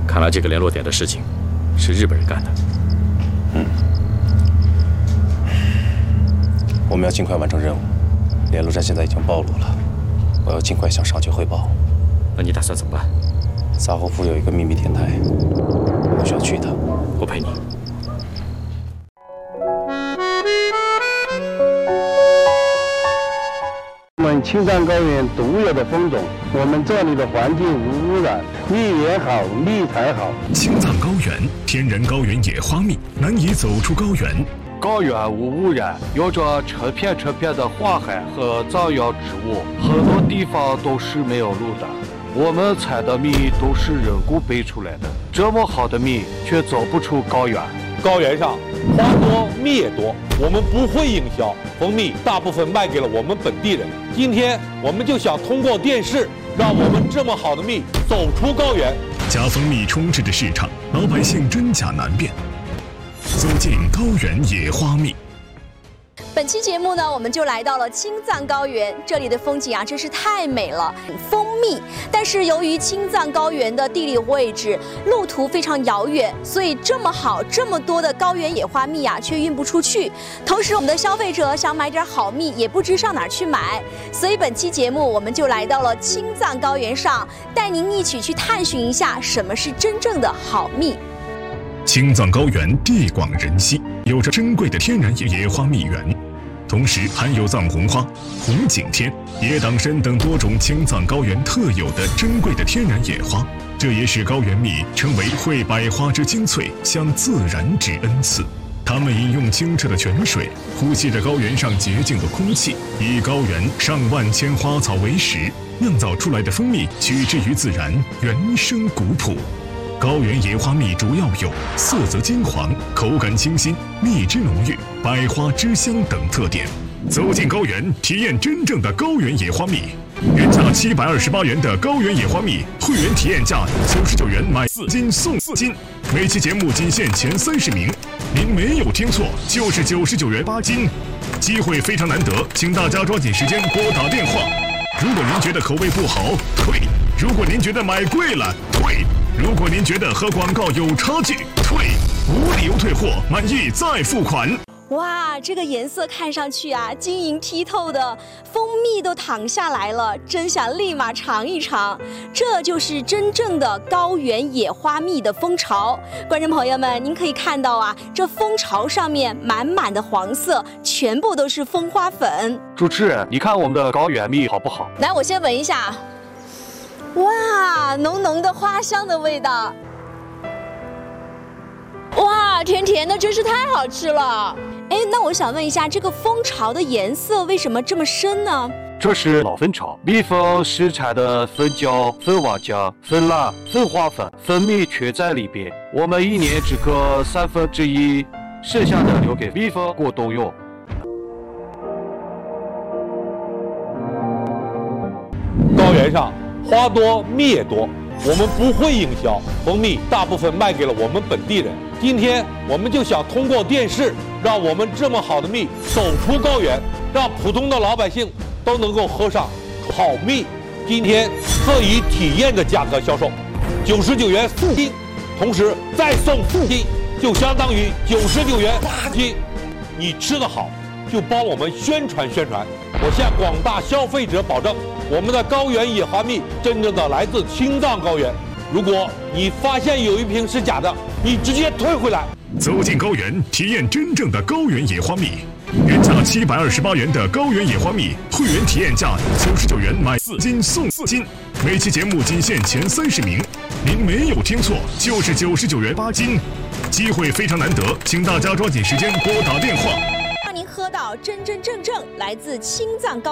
看来这个联络点的事情是日本人干的。 我们要尽快完成任务。联络站现在已经暴露了，我要尽快向上级汇报。 那你打算怎么办？ 撒霍夫有一个秘密天台，我需要去一趟。 我陪你。 我们青藏高原独有的风种，我们这里的环境无污染，蜜源好，蜜才好。 青藏高原天然高原野花蜜，难以走出高原。 高原无污染，有着成片成片的花海和藏药植物，很多地方都是没有路的。我们采的蜜都是人工培出来的，这么好的蜜却走不出高原。 高原上花多蜜也多，我们不会营销，蜂蜜大部分卖给了我们本地人。今天我们就想通过电视，让我们这么好的蜜走出高原。 假蜂蜜充斥着市场，老百姓真假难辨。走进高原野花蜜。 本期节目呢，我们就来到了青藏高原，这里的风景啊，真是太美了，蜂蜜。但是由于青藏高原的地理位置、路途非常遥远，所以这么好、这么多的高原野花蜜啊，却运不出去。同时，我们的消费者想买点好蜜，也不知上哪儿去买。所以本期节目，我们就来到了青藏高原上，带您一起去探寻一下什么是真正的好蜜。 青藏高原地广人稀，有着珍贵的天然野花蜜源，同时含有藏红花、红景天、野党参等多种青藏高原特有的珍贵的天然野花，这也使高原蜜称为会百花之精粹，向自然之恩赐。它们饮用清澈的泉水，呼吸着高原上洁净的空气，以高原上万千花草为食，酿造出来的蜂蜜取之于自然，原生古朴。高原野花蜜主要有色泽金黄、口感清新、蜜汁浓郁、百花之香等特点。走进高原，体验真正的高原野花蜜。原价728元的高原野花蜜，会员体验价99元买4斤送4斤。每期节目仅限前30名，您没有听错，就是99元8斤。机会非常难得，请大家抓紧时间拨打电话。如果您觉得口味不好，退；如果您觉得买贵了，退；如果您觉得和广告有差距，退，无理由退货，满意再付款。 哇，这个颜色看上去啊，晶莹剔透的，蜂蜜都淌下来了，真想立马尝一尝。这就是真正的高原野花蜜的蜂巢。观众朋友们，您可以看到啊，这蜂巢上面满满的黄色，全部都是蜂花粉。 主持人，你看我们的高原蜜好不好？ 来，我先闻一下。哇，浓浓的花香的味道。哇，甜甜的，真是太好吃了。哎，那我想问一下，这个蜂巢的颜色为什么这么深呢？ 这是老蜂巢，蜜蜂生产的蜂胶、蜂王浆、蜂蜡、蜂花粉、蜂蜜全在里边。我们一年只割1/3，剩下的留给蜜蜂过冬用。 高原上花多蜜也多，我们不会营销，蜂蜜大部分卖给了我们本地人。今天我们就想通过电视，让我们这么好的蜜走出高原，让普通的老百姓都能够喝上好蜜。今天特以体验的价格销售，99元4斤，同时再送4斤，就相当于99元8斤。你吃得好，就帮我们宣传宣传。我向广大消费者保证，我们的高原野花蜜真正的来自青藏高原。如果你发现有一瓶是假的，你直接退回来。 走进高原，体验真正的高原野花蜜。原价728元的高原野花蜜，会员体验价99元买4斤送4斤。每期节目仅限前30名，您没有听错，就是99元8斤。机会非常难得，请大家抓紧时间拨打电话。 让您喝到真真正正来自青藏高